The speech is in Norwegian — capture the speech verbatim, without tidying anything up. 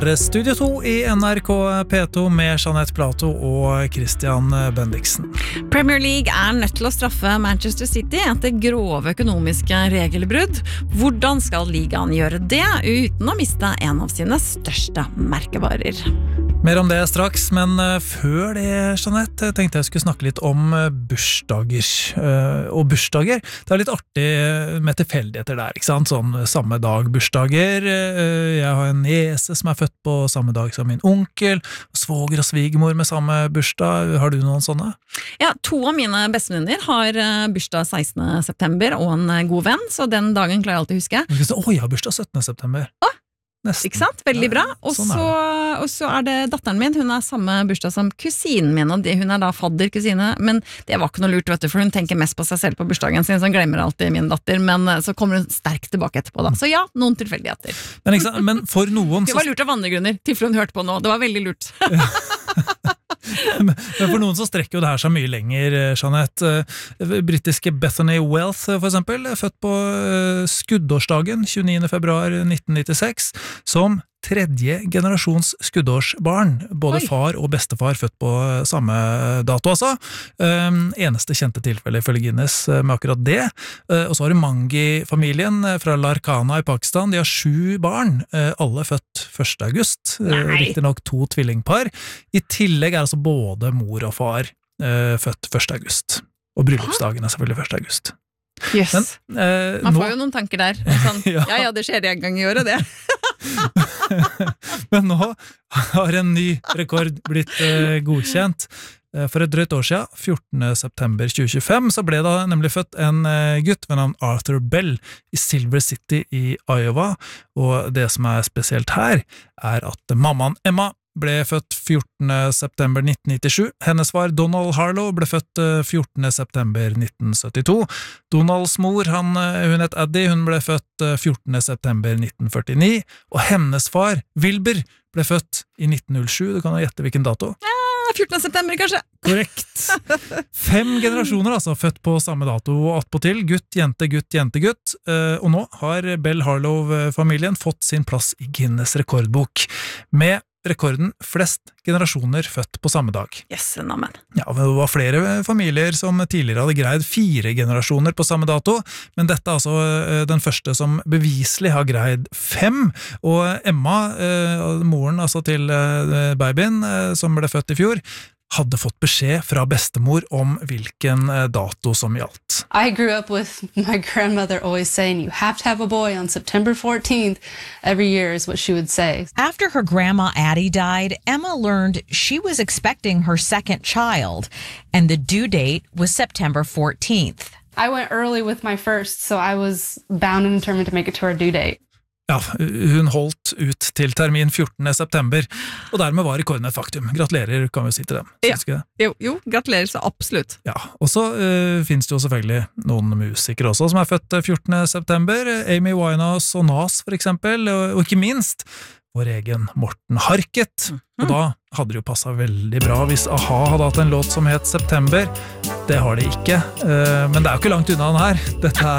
Studio to i N R K P to med Jeanette Plato og Christian Bendiksen. Premier League er nødt til å straffe Manchester City etter grove økonomiske regelbrudd. Hvordan skal ligaen gjøre det uten å miste en av sine største merkevarer? Mer om det straks, men før det, Jeanette, tenkte jeg skulle snakke litt om bursdager. Og bursdager, det er litt artig med tilfeldigheter der, ikke sant? Sånn samme dag bursdager. Jeg har en niese som er født på samme dag som min onkel, svoger og svigermor med samme bursdag. Har du noen sånne? Ja, to av mine bestevenninner har bursdag sekstende september og en god venn, så den dagen klarer jeg alltid å huske. Å, jeg har bursdag syttende september. Å! Nesten. Ikke sant? Veldig bra. Og sånn så, og så er det datteren min, hun er samme bursdag som kusinen min, og hun er da fadder-kusine, men det var ikke noe lurt, vet du, for hun tenker mest på seg selv på bursdagen sin, så hun glemmer alltid min datter, men så kommer hun sterkt tilbake etterpå da. Så ja, noen tilfeldigheter. Men, ikke sant? Men for noen... Det var lurt av andre grunner, tilfelle hun hørte på nå. Det var veldig lurt. Men for noen så strekker jo det her seg mye lenger, Jeanette. Britiske Bethany Wells, for eksempel, er født på skuddårsdagen tjueniende februar nitten nittiseks, som tredje generasjons skuddårsbarn. Både Oi. Far og bestefar født på samme dato, altså. Um, eneste kjente tilfelle ifølge Guinness med akkurat det. Uh, og så har du Mangi-familien fra Larkana i Pakistan. De har sju barn, uh, alle født første august. Uh, riktig nok to tvillingpar. I tillegg er altså både mor og far uh, født første august. Og bryllupsdagen er selvfølgelig første august. Yes. Men, uh, Man får nå... jo noen tanker der. Sånn, ja. ja, ja, det skjer en gang i året, det. Men nå har en ny rekord blitt uh, godkjent. Uh, for et drøyt år siden, fjortende september tjue tjuefem, så ble det nemlig født en uh, gutt ved navn Arthur Bell i Silver City i Iowa, og det som er spesielt her, er at mammaen Emma ble født fjortende september nitten nittisju. Hennes far Donald Harlow ble født fjortende september nitten syttito. Donalds mor, han, hun het Addie, hun ble født fjortende september nitten førtini. Og hennes far, Wilbur, ble født i nitten null sju. Du kan jo gjette hvilken dato. Ja, fjortende september kanskje. Korrekt. Fem generasjoner altså, født på samme dato, og attpåtil gutt, jente, gutt, jente, gutt. Og nå har Bell Harlow-familien fått sin plass i Guinness rekordbok, med rekorden flest generasjoner født på samme dag. Yes, namen. Ja, det var flere familier som tidligere hadde greid fire generasjoner på samme dato, men dette er altså den første som beviselig har greid fem, og Emma, moren altså til babyen som ble født i fjor, hadde fått beskjed fra bestemor om hvilken dato som gjaldt. I grew up with my grandmother always saying, you have to have a boy on September fourteenth every year is what she would say. After her grandma Addie died, Emma learned she was expecting her second child, and the due date was September fourteenth. I went early with my first, so I was bound and determined to make it to her due date. Ja, hun holdt ut til termin fjortende september, og dermed var rekorden et faktum. Gratulerer, kan vi si til dem. Ja. Jo, jo, gratulerer så absolutt. Ja, og så uh, finnes det jo selvfølgelig noen musikere også som er født fjortende september. Amy Winehouse og Nas for eksempel, og, og ikke minst vår egen Morten Harket. Og da hadde det jo passet veldig bra hvis A-ha hadde hatt en låt som het September. Det har de ikke, uh, men det er jo ikke langt unna den her. Dette